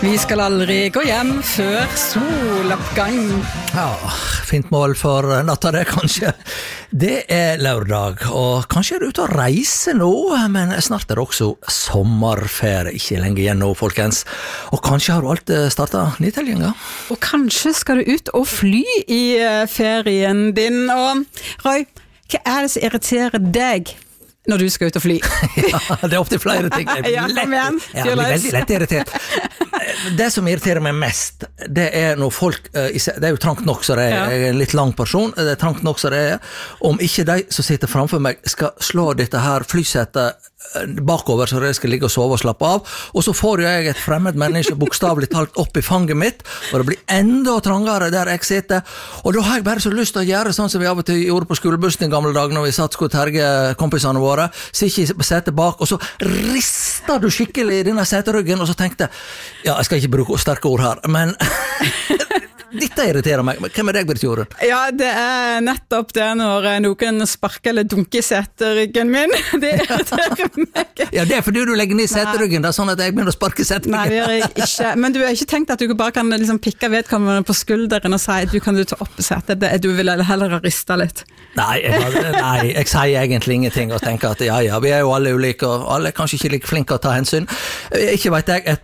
Vi skal aldri gå hjem før soloppgang. Ja, fint mål for natta det kanskje. Det lørdag, og kanskje du ute og reise nå, men snart det også sommerferie, ikke lenge igjen nå, folkens. Og kanskje har du alt startet nytellinga? Og kanskje skal du ut og fly i ferien din. Og Roy, hva det som irriterer deg når du skal ut og fly? Ja, det opp til flere ting. Ja, kom igjen. Jeg blir veldig lett irritert. Det som irriterer meg mest, det når folk, det jo trangt nok så det jeg en litt lang person, det trangt nok så det om ikke de som sitter framfor meg skal slå dette her flysettet bakover så jeg skal ligge og sove og slappe av, og så får jeg et fremmed menneske bokstavlig talt opp i fanget mitt, og det blir enda trangere der jeg sitter, og da har jeg bare så lyst til å gjøre sånn som vi av og til gjorde på skolebussen i gamle dager når vi satt skulle terge kompisene våre, sitte i setet bak, og så rister du skikkelig i denne seteryggen, og så tenkte jeg, ja, jeg skal ikke bruke sterke ord her, men dette irriterer meg. Hvem deg, Britt Jorunn? Ja, det nettopp det når noen sparker eller dunker i seteryggen min. Det irriterer meg. Ja, det fordi du legger ned seteryggen, da, sånn at jeg begynner å sparke seteryggen. Nei, det gjør jeg ikke. Men du har ikke tenkt at du bare kan liksom pikke vedkommende på skulderen og si at kan du ta opp setet? Du vil heller riste litt. Nei, jeg sier egentlig ingenting og tenker at ja, vi jo alle ulike, og alle kanskje ikke like flinke å ta hensyn. Ikke vet jeg,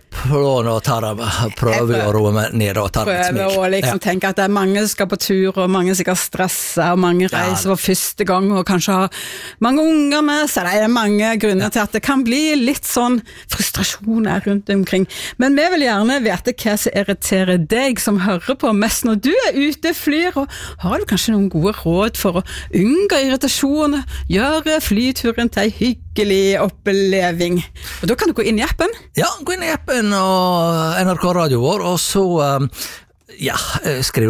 prøver å roe meg ned og ta et smil. Og liksom tenke at det mange som skal på tur, og mange som skal stresse, og mange reiser for første gang, og kanskje har mange unger med, så det mange grunner til at det kan bli litt sånn frustrasjoner rundt omkring. Men vi vil gjerne vite hva som irriterer deg som hører på mest når du ute flyr, og har du kanskje noen gode råd for å unngå irritasjon, gjøre flyturen til en hyggelig oppleving. Og da kan du gå inn i appen. Ja, gå inn i appen og NRK Radio vår, og så skriv